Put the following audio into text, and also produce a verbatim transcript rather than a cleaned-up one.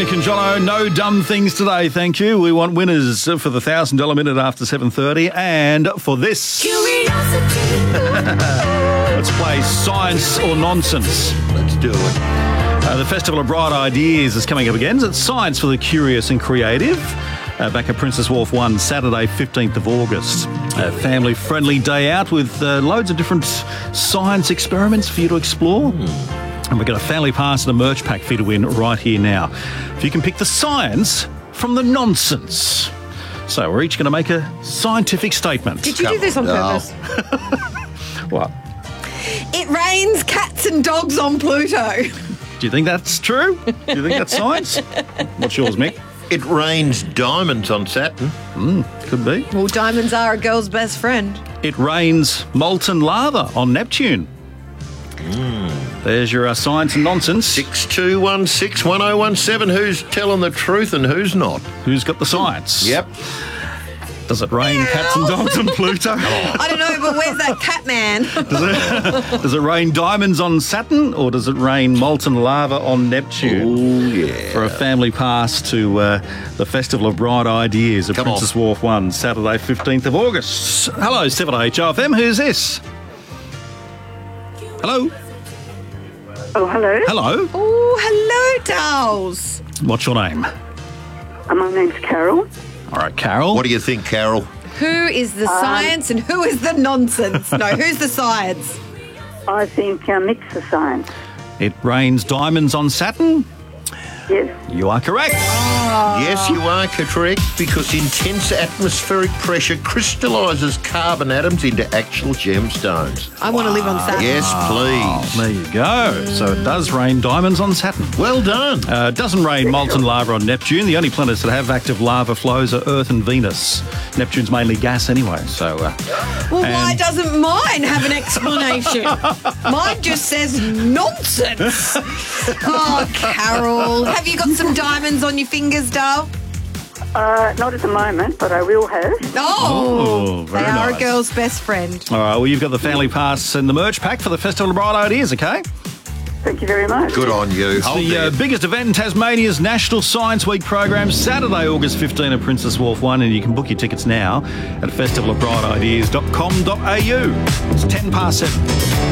Mick and Jono, no dumb things today, thank you. We want winners for the one thousand dollars minute after seven thirty and for this. Let's play Science or Nonsense. Let's do it. Uh, the Festival of Bright Ideas is coming up again. It's Science for the Curious and Creative. Uh, back at Princess Wharf one, Saturday, fifteenth of August. A family-friendly day out with uh, loads of different science experiments for you to explore. Mm. And we've got a family pass and a merch pack for you to win right here now. If you can pick the science from the nonsense. So we're each going to make a scientific statement. Did you Come do this on on, purpose? What? It rains cats and dogs on Pluto. Do you think that's true? Do you think that's science? What's yours, Mick? It rains diamonds on Saturn. Mm, could be. Well, diamonds are a girl's best friend. It rains molten lava on Neptune. Mm. There's your uh, science and nonsense. six two one six one oh one seven. Who's telling the truth and who's not? Who's got the science? Yep. Does it rain Meow. cats and dogs on Pluto? I don't know, but where's that cat man? Does it, does it rain diamonds on Saturn or does it rain molten lava on Neptune? Oh, yeah. For a family pass to uh, the Festival of Bright Ideas at Come Princess on. Wharf one, Saturday, fifteenth of August. Hello, seven H R F M. Who's this? Hello? Oh, hello. Hello? Oh, hello, dolls. What's your name? Uh, my name's Carol. All right, Carol. What do you think, Carol? Who is the science and who is the nonsense? No, who's the science? I think uh, mix the science. It rains diamonds on Saturn? Yes. You are correct. Yes, you are correct, because intense atmospheric pressure crystallises carbon atoms into actual gemstones. I want to live on Saturn. Yes, please. There you go. So it does rain diamonds on Saturn. Well done. Uh, it doesn't rain molten lava on Neptune. The only planets that have active lava flows are Earth and Venus. Neptune's mainly gas anyway, so... Uh, Well, why and- doesn't mine have an explanation? Mine just says nonsense. Oh, Carol. Have you got some diamonds on your fingers, doll? Uh, not at the moment, but I will have. Oh, they very are nice. a girl's best friend. All right, well, you've got the family pass and the merch pack for the Festival of Bright Ideas, okay? Thank you very much. Good on you. It's Hold the uh, there. biggest event in Tasmania's National Science Week program, Saturday, August fifteenth at Princess Wharf one, and you can book your tickets now at festival of bright ideas dot com dot a u. It's ten past seven.